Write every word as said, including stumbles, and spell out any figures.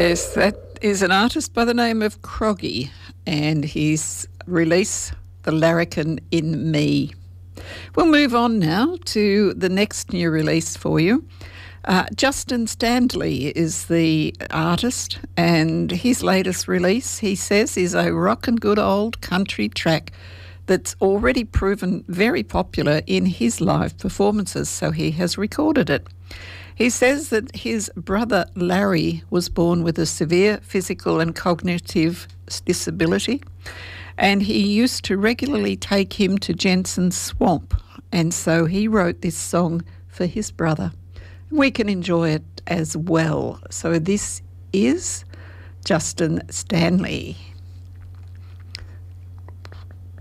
Yes, that is an artist by the name of Croggy, and his release, The Larrikin in Me. We'll move on now to the next new release for you. Uh, Justin Stanley is the artist, and his latest release, he says, is a rockin' good old country track that's already proven very popular in his live performances, so he has recorded it. He says that his brother Larry was born with a severe physical and cognitive disability, and he used to regularly take him to Jensen's Swamp, and so he wrote this song for his brother. We can enjoy it as well. So this is Justin Stanley.